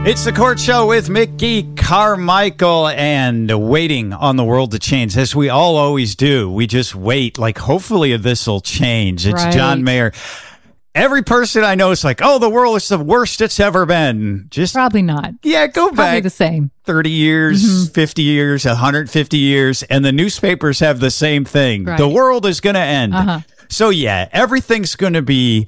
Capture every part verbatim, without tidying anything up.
It's the Court Show with Mickey Carmichael, and waiting on the world to change, as we all always do. We just wait, like, hopefully this will change. It's right. John Mayer. Every person I know is like, oh, the world is the worst it's ever been. Just Probably not. Yeah, go Probably back the same. thirty years, mm-hmm. fifty years, one hundred fifty years, and the newspapers have the same thing. Right. The world is going to end. Uh-huh. So, yeah, everything's going to be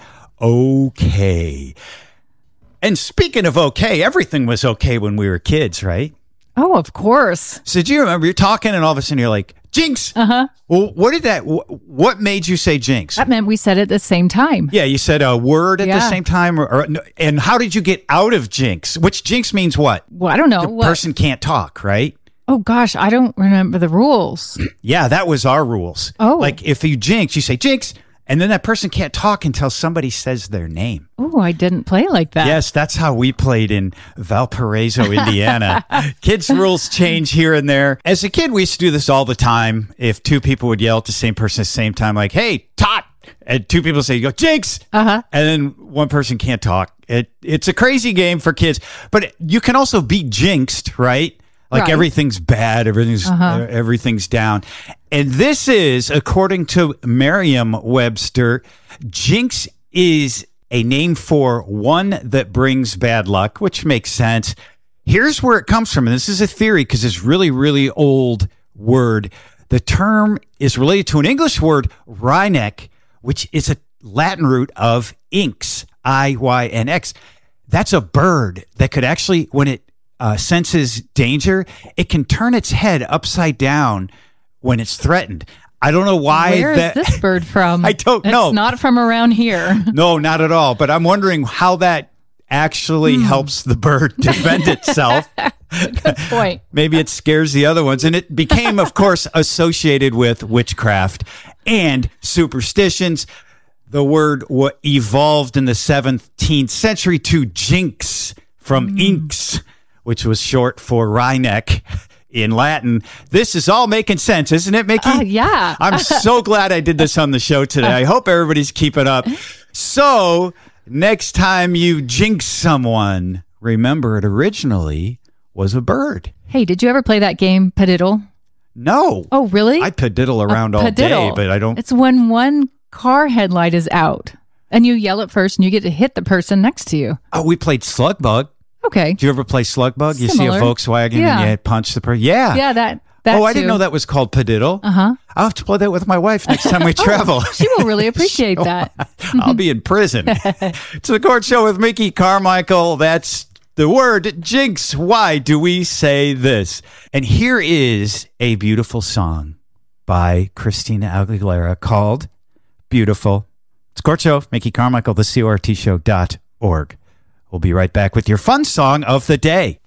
okay. And speaking of okay, everything was okay when we were kids, right? Oh, of course. So do you remember you're talking and all of a sudden you're like, jinx. Uh-huh. Well, what did that, what made you say jinx? That meant we said it at the same time. Yeah, you said a word at yeah. the same time. Or, or And how did you get out of jinx? Which jinx means what? Well, I don't know. The what? person can't talk, right? Oh, gosh, I don't remember the rules. Yeah, that was our rules. Oh. Like if you jinx, you say jinx. And then that person can't talk until somebody says their name. Oh, I didn't play like that. Yes, that's how we played in Valparaiso, Indiana. Kids' rules change here and there. As a kid, we used to do this all the time. If two people would yell at the same person at the same time, like, hey, tot! And two people say, you go, jinx! Uh-huh. And then one person can't talk. It It's a crazy game for kids. But you can also be jinxed, right? Like right. everything's bad, everything's uh-huh. everything's down. And this is, according to Merriam-Webster, jinx is a name for one that brings bad luck, which makes sense. Here's where it comes from, and this is a theory because it's really, really old word. The term is related to an English word, wryneck, which is a Latin root of inx, I Y N X. That's a bird that could actually, when it Uh, senses danger, it can turn its head upside down when it's threatened. I don't know why. Where that, is this bird from? I don't it's know. It's not from around here. No, not at all. But I'm wondering how that actually mm. helps the bird defend itself. Good point. Maybe it scares the other ones. And it became, of course, associated with witchcraft and superstitions. The word w- evolved in the seventeenth century to jinx from mm. inx, which was short for wryneck in Latin. This is all making sense, isn't it, Mickey? Uh, yeah. I'm so glad I did this on the show today. I hope everybody's keeping up. So next time you jinx someone, remember it originally was a bird. Hey, did you ever play that game, Padiddle? No. Oh, really? I padiddle around a all padiddle. day, but I don't. It's when one car headlight is out and you yell it first and you get to hit the person next to you. Oh, we played Slug Bug. Okay. Do you ever play Slug Bug? You Similar. see a Volkswagen yeah. and you punch the person? Yeah. Yeah, that. that oh, I too. didn't know that was called Padiddle. Uh-huh. I'll have to play that with my wife next time we travel. Oh, she will really appreciate that. I'll be in prison. It's the Court Show with Mickey Carmichael. That's the word jinx. Why do we say this? And here is a beautiful song by Christina Aguilera called Beautiful. It's Court Show, Mickey Carmichael, the C O R T show dot org. We'll be right back with your fun song of the day.